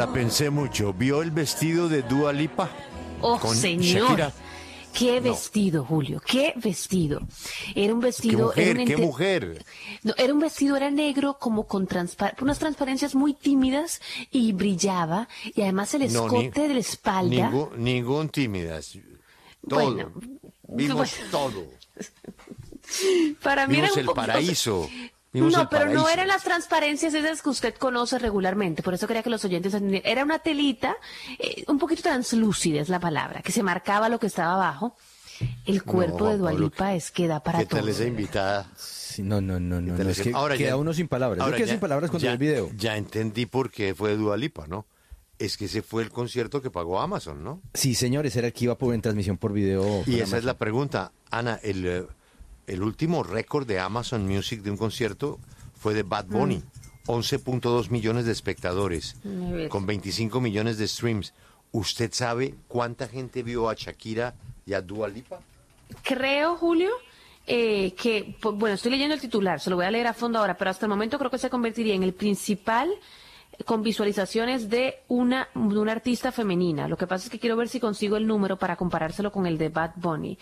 La pensé mucho. ¿Vio el vestido de Dua Lipa? Oh, Con señor. Shakira. Qué vestido, Julio, qué vestido. Era un vestido... Qué mujer. No, era un vestido, era negro, como con unas transparencias muy tímidas y brillaba. Y además el escote de la espalda... Ningún tímidas. Todo. Bueno, Vimos todo. Para mí Vimos era el un paraíso. No, pero no eran las transparencias esas que usted conoce regularmente, por eso quería que los oyentes entendieran. Era una telita, un poquito translúcida es la palabra, que se marcaba lo que estaba abajo. El cuerpo de Dua Lipa es que da para todo. ¿Qué tal esa invitada? Sí, no, es que ahora queda uno sin palabras. Yo quedé sin palabras cuando vi el video. Ya entendí por qué fue Dua Lipa, ¿no? Es que ese fue el concierto que pagó Amazon, ¿no? Sí, señores, era el que iba en transmisión por video. Y esa es la pregunta. Ana, el último récord de Amazon Music de un concierto fue de Bad Bunny. 11.2 millones de espectadores, con 25 millones de streams. ¿Usted sabe cuánta gente vio a Shakira y a Dua Lipa? Creo, Julio, bueno, estoy leyendo el titular, se lo voy a leer a fondo ahora, pero hasta el momento creo que se convertiría en el principal con visualizaciones de una artista femenina. Lo que pasa es que quiero ver si consigo el número para comparárselo con el de Bad Bunny.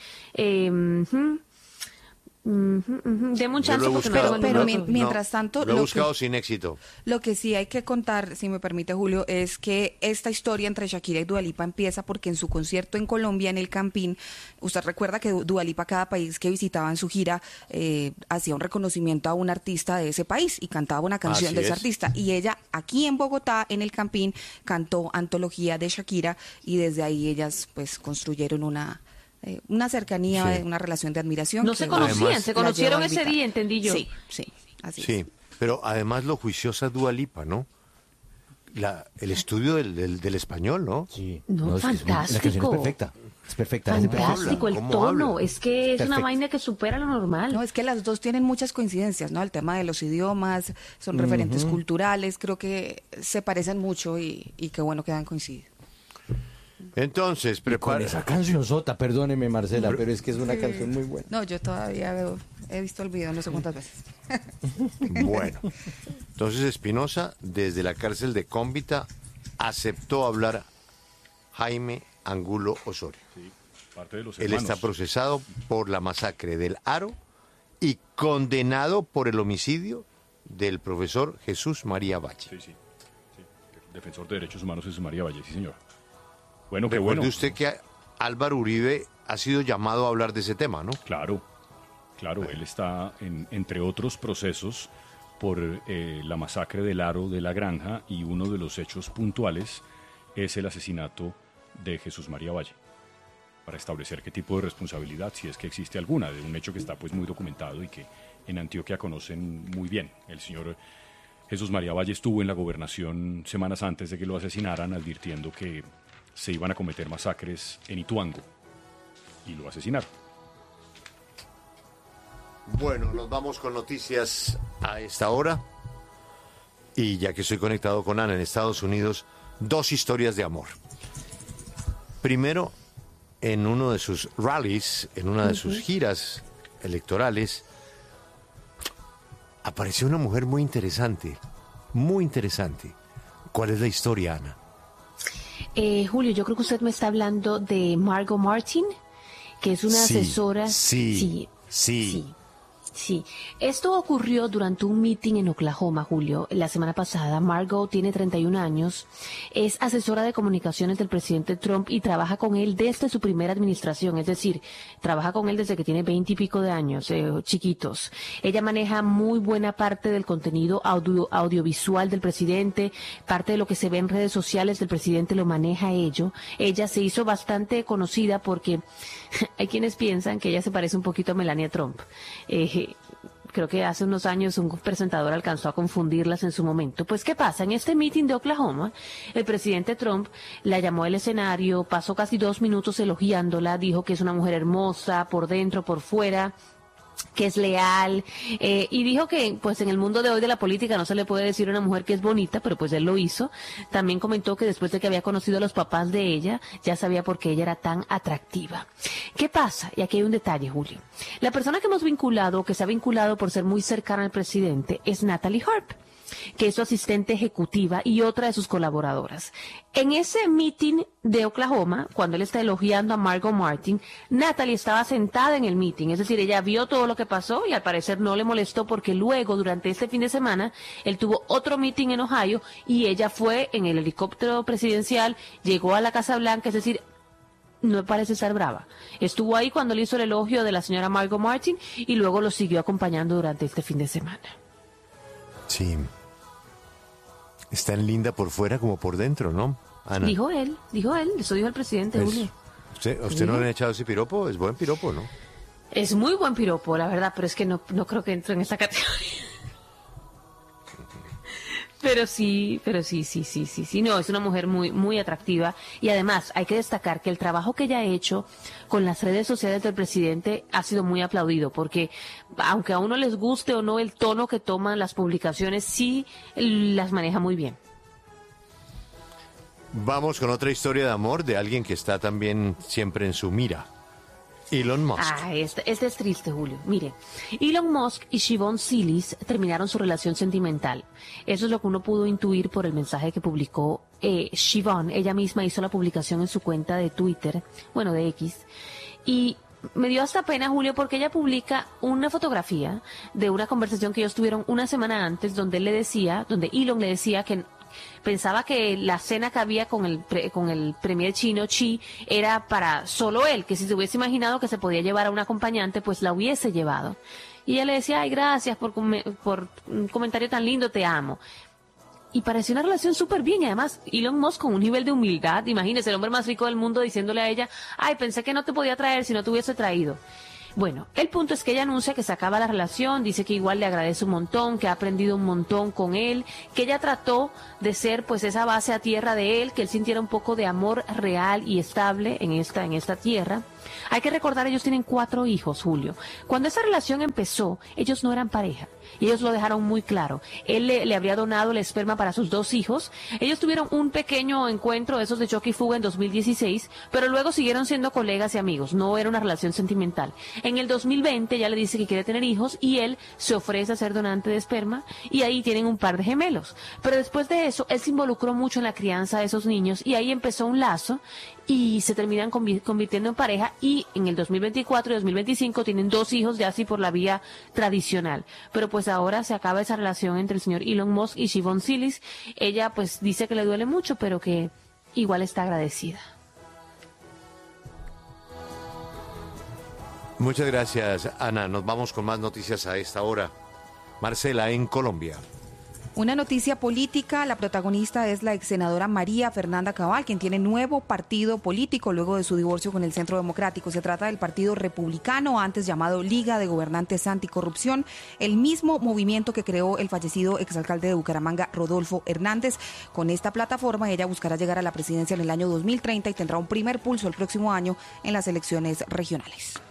Deme un chance porque pero mientras tanto lo he buscado sin éxito. Lo que sí hay que contar, si me permite, Julio, es que esta historia entre Shakira y Dua Lipa empieza porque en su concierto en Colombia, en el Campín, usted recuerda que Dua Lipa, cada país que visitaba en su gira, hacía un reconocimiento a un artista de ese país y cantaba una canción de ese artista, y ella aquí en Bogotá, en el Campín, cantó Antología de Shakira, y desde ahí ellas pues construyeron una cercanía, una relación de admiración. No se conocían, se conocieron ese día, entendí yo. Sí, así es. Sí, pero además lo juiciosa Dua Lipa, ¿no? El estudio del español, ¿no? Sí. No, fantástico. La canción es perfecta. Es perfecta. Fantástico, el tono. Habla? Es que es una vaina que supera lo normal. No, es que las dos tienen muchas coincidencias, ¿no? El tema de los idiomas, son referentes culturales, creo que se parecen mucho y qué bueno que han coincidido. Entonces, Con esa canción sota, perdóneme Marcela, pero es que es una canción muy buena. No, yo todavía he visto el video no sé cuántas veces. Bueno, entonces Espinosa, desde la cárcel de Cómbita, aceptó hablar Jaime Angulo Osorio. Sí, parte de los Él hermanos. está procesado por la masacre del Aro y condenado por el homicidio del profesor Jesús María Valle. Sí. Defensor de Derechos Humanos Jesús María Valle, sí, señor. Bueno, qué Recuerde bueno. usted que Álvaro Uribe ha sido llamado a hablar de ese tema, ¿no? Claro, él está, entre otros procesos, por la masacre del Aro de la Granja, y uno de los hechos puntuales es el asesinato de Jesús María Valle, para establecer qué tipo de responsabilidad, si es que existe alguna, de un hecho que está pues muy documentado y que en Antioquia conocen muy bien. El señor Jesús María Valle estuvo en la gobernación semanas antes de que lo asesinaran, advirtiendo que se iban a cometer masacres en Ituango, y lo asesinaron. Bueno, nos vamos con noticias a esta hora. Y ya que estoy conectado con Ana en Estados Unidos, 2 historias de amor. Primero, en uno de sus rallies, en una de sus giras electorales, apareció una mujer muy interesante, muy interesante. ¿Cuál es la historia, Ana? Julio, yo creo que usted me está hablando de Margot Martin, que es una asesora. Sí. Sí, esto ocurrió durante un meeting en Oklahoma, Julio, la semana pasada. Margot tiene 31 años, es asesora de comunicaciones del presidente Trump y trabaja con él desde su primera administración, es decir, trabaja con él desde que tiene 20 y pico de años, chiquitos. Ella maneja muy buena parte del contenido audiovisual del presidente, parte de lo que se ve en redes sociales del presidente lo maneja ella se hizo bastante conocida porque hay quienes piensan que ella se parece un poquito a Melania Trump. Creo que hace unos años un presentador alcanzó a confundirlas en su momento. Pues, ¿qué pasa? En este meeting de Oklahoma, el presidente Trump la llamó al escenario, pasó casi 2 minutos elogiándola, dijo que es una mujer hermosa, por dentro, por fuera, que es leal, y dijo que pues en el mundo de hoy de la política no se le puede decir a una mujer que es bonita, pero pues él lo hizo. También comentó que después de que había conocido a los papás de ella, ya sabía por qué ella era tan atractiva. ¿Qué pasa? Y aquí hay un detalle, Julio. La persona que hemos vinculado, o que se ha vinculado por ser muy cercana al presidente, es Natalie Harp. que es su asistente ejecutiva, y otra de sus colaboradoras. En ese meeting de Oklahoma, cuando él está elogiando a Margot Martin, Natalie estaba sentada en el meeting, es decir, ella vio todo lo que pasó y al parecer no le molestó porque luego, durante este fin de semana, él tuvo otro meeting en Ohio y ella fue en el helicóptero presidencial, llegó a la Casa Blanca, es decir, no parece estar brava. Estuvo ahí cuando le hizo el elogio de la señora Margot Martin y luego lo siguió acompañando durante este fin de semana. Sí. Es tan linda por fuera como por dentro, ¿no, Ana? Dijo él, eso dijo el presidente, Julio. ¿Usted no le ha echado ese piropo? Es buen piropo, ¿no? Es muy buen piropo, la verdad, pero es que no creo que entre en esa categoría. Pero sí, no, es una mujer muy, muy atractiva y además hay que destacar que el trabajo que ella ha hecho con las redes sociales del presidente ha sido muy aplaudido porque aunque a uno les guste o no el tono que toman las publicaciones, sí las maneja muy bien. Vamos con otra historia de amor de alguien que está también siempre en su mira. Elon Musk. Este es triste, Julio. Mire, Elon Musk y Siobhan Silis terminaron su relación sentimental. Eso es lo que uno pudo intuir por el mensaje que publicó Siobhan. Ella misma hizo la publicación en su cuenta de Twitter, de X. Y me dio hasta pena, Julio, porque ella publica una fotografía de una conversación que ellos tuvieron una semana antes, donde Elon le decía que pensaba que la cena que había con el premier chino Xi era para solo él, que si se hubiese imaginado que se podía llevar a un acompañante, pues la hubiese llevado. Y ella le decía, ay, gracias por un comentario tan lindo, te amo. Y pareció una relación súper bien, y además Elon Musk con un nivel de humildad, imagínese, el hombre más rico del mundo diciéndole a ella, ay, pensé que no te podía traer si no te hubiese traído. Bueno, el punto es que ella anuncia que se acaba la relación, dice que igual le agradece un montón, que ha aprendido un montón con él, que ella trató de ser pues esa base a tierra de él, que él sintiera un poco de amor real y estable en esta tierra. Hay que recordar, ellos tienen 4 hijos, Julio. Cuando esa relación empezó, ellos no eran pareja. Y ellos lo dejaron muy claro. Él le habría donado el esperma para sus 2 hijos. Ellos tuvieron un pequeño encuentro, esos de choque y fuga, en 2016, pero luego siguieron siendo colegas y amigos. No era una relación sentimental. En el 2020 ella le dice que quiere tener hijos y él se ofrece a ser donante de esperma y ahí tienen un par de gemelos. Pero después de eso, él se involucró mucho en la crianza de esos niños y ahí empezó un lazo y se terminan convirtiendo en pareja y en el 2024 y 2025 tienen 2 hijos ya así por la vía tradicional. Pero pues ahora se acaba esa relación entre el señor Elon Musk y Siobhan Silis. Ella pues dice que le duele mucho, pero que igual está agradecida. Muchas gracias, Ana. Nos vamos con más noticias a esta hora. Marcela, en Colombia. Una noticia política, la protagonista es la ex senadora María Fernanda Cabal, quien tiene nuevo partido político luego de su divorcio con el Centro Democrático. Se trata del Partido Republicano, antes llamado Liga de Gobernantes Anticorrupción, el mismo movimiento que creó el fallecido exalcalde de Bucaramanga, Rodolfo Hernández. Con esta plataforma, ella buscará llegar a la presidencia en el año 2030 y tendrá un primer pulso el próximo año en las elecciones regionales.